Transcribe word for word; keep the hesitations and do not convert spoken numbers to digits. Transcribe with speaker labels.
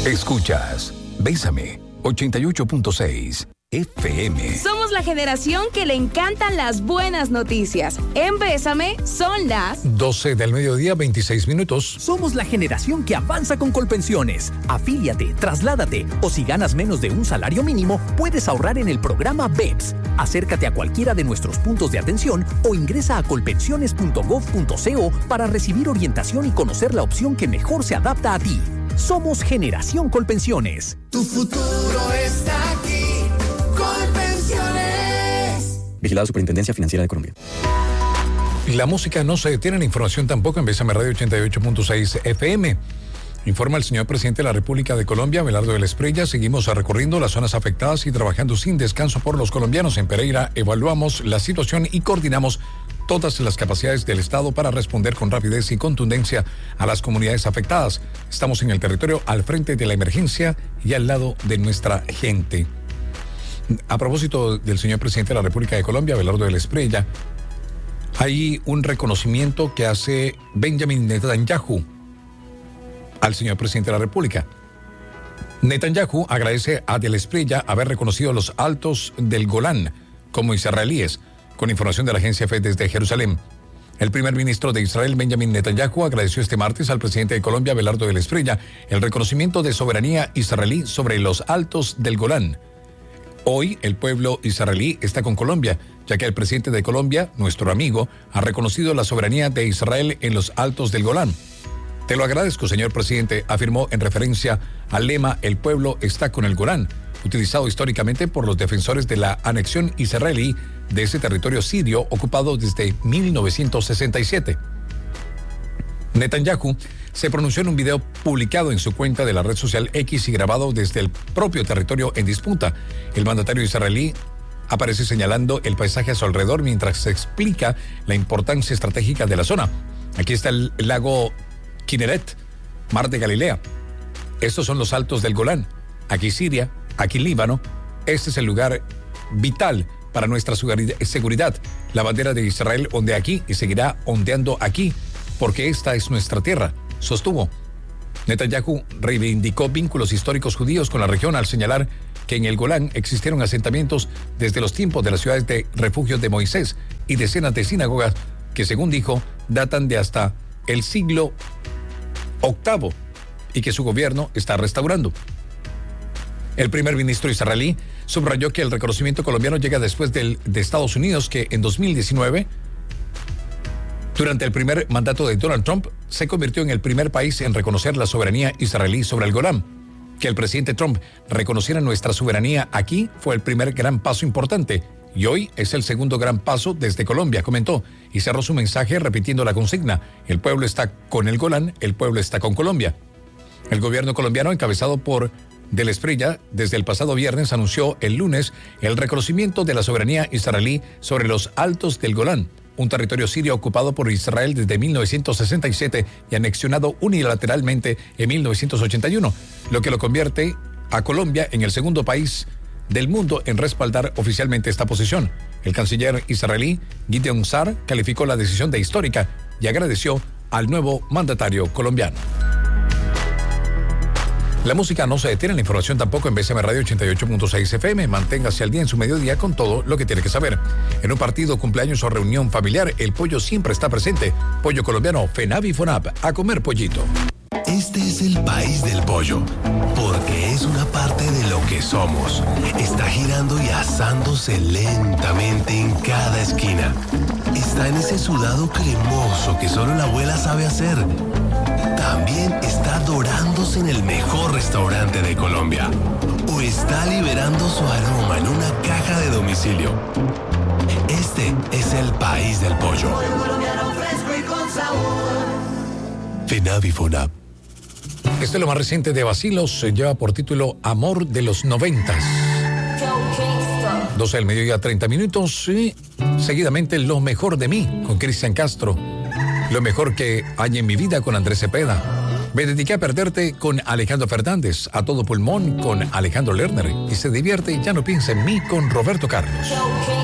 Speaker 1: Escuchas Bésame ochenta y ocho punto seis F M.
Speaker 2: Somos la generación que le encantan las buenas noticias. En Bésame son las
Speaker 3: doce del mediodía, veintiséis minutos.
Speaker 4: Somos la generación que avanza con Colpensiones. Afíliate, trasládate o si ganas menos de un salario mínimo, puedes ahorrar en el programa B E P S. Acércate a cualquiera de nuestros puntos de atención o ingresa a colpensiones punto gov punto co para recibir orientación y conocer la opción que mejor se adapta a ti. Somos Generación Colpensiones.
Speaker 5: Tu futuro está aquí. Colpensiones.
Speaker 6: Vigilado Superintendencia Financiera de Colombia.
Speaker 3: La música no se detiene, la información tampoco en Bésame Radio ochenta y ocho punto seis F M. Informa el señor presidente de la República de Colombia, Abelardo de la Espriella. Seguimos recorriendo las zonas afectadas y trabajando sin descanso por los colombianos. En Pereira evaluamos la situación y coordinamos todas las capacidades del Estado para responder con rapidez y contundencia a las comunidades afectadas. Estamos en el territorio al frente de la emergencia y al lado de nuestra gente. A propósito del señor presidente de la República de Colombia, Abelardo de la Espriella, hay un reconocimiento que hace Benjamin Netanyahu al señor presidente de la República. Netanyahu agradece a de la Espriella haber reconocido los altos del Golán como israelíes, con información de la agencia F E desde Jerusalén. El primer ministro de Israel, Benjamin Netanyahu, agradeció este martes al presidente de Colombia, Abelardo de la Espriella, el reconocimiento de soberanía israelí sobre los altos del Golán. Hoy, el pueblo israelí está con Colombia, ya que el presidente de Colombia, nuestro amigo, ha reconocido la soberanía de Israel en los altos del Golán. Te lo agradezco, señor presidente, afirmó en referencia al lema «El pueblo está con el Golán», utilizado históricamente por los defensores de la anexión israelí de ese territorio sirio ocupado desde mil novecientos sesenta y siete. Netanyahu se pronunció en un video publicado en su cuenta de la red social X y grabado desde el propio territorio en disputa. El mandatario israelí aparece señalando el paisaje a su alrededor mientras se explica la importancia estratégica de la zona. Aquí está el lago Kinneret, mar de Galilea. Estos son los altos del Golán. Aquí Siria, aquí Líbano. Este es el lugar vital para nuestra seguridad. La bandera de Israel ondea aquí y seguirá ondeando aquí, porque esta es nuestra tierra, sostuvo. Netanyahu reivindicó vínculos históricos judíos con la región al señalar que en el Golán existieron asentamientos desde los tiempos de las ciudades de refugio de Moisés y decenas de sinagogas que, según dijo, datan de hasta el siglo octavo y que su gobierno está restaurando. El primer ministro israelí subrayó que el reconocimiento colombiano llega después del, de Estados Unidos, que en dos mil diecinueve, durante el primer mandato de Donald Trump, se convirtió en el primer país en reconocer la soberanía israelí sobre el Golán. Que el presidente Trump reconociera nuestra soberanía aquí fue el primer gran paso importante y hoy es el segundo gran paso desde Colombia, comentó, y cerró su mensaje repitiendo la consigna: el pueblo está con el Golán, el pueblo está con Colombia. El gobierno colombiano, encabezado por de la Espriella, desde el pasado viernes anunció el lunes el reconocimiento de la soberanía israelí sobre los altos del Golán, un territorio sirio ocupado por Israel desde mil novecientos sesenta y siete y anexionado unilateralmente en mil novecientos ochenta y uno, lo que lo convierte a Colombia en el segundo país del mundo en respaldar oficialmente esta posición. El canciller israelí Gideon Sa'ar calificó la decisión de histórica y agradeció al nuevo mandatario colombiano. La música no se detiene, la información tampoco en Bésame Radio ochenta y ocho punto seis F M. Manténgase al día en su mediodía con todo lo que tiene que saber. En un partido, cumpleaños o reunión familiar, el pollo siempre está presente. Pollo colombiano, FENAVI FONAP, a comer pollito.
Speaker 7: Este es el país del pollo, porque es una parte de lo que somos. Está girando y asándose lentamente en cada esquina. Está en ese sudado cremoso que solo la abuela sabe hacer. También está dorándose en el mejor restaurante de Colombia. O está liberando su aroma en una caja de domicilio. Este es el país del pollo.
Speaker 5: Pollo colombiano fresco y con sabor.
Speaker 7: FENAVI FONAP.
Speaker 3: Este es lo más reciente de Bacilos, se lleva por título Amor de los Noventas. doce del mediodía, treinta minutos y seguidamente Lo Mejor de Mí con Cristian Castro. Lo mejor que hay en mi vida con Andrés Cepeda. Me dediqué a perderte con Alejandro Fernández, A Todo Pulmón con Alejandro Lerner y Se divierte y ya no piensa en mí con Roberto Carlos.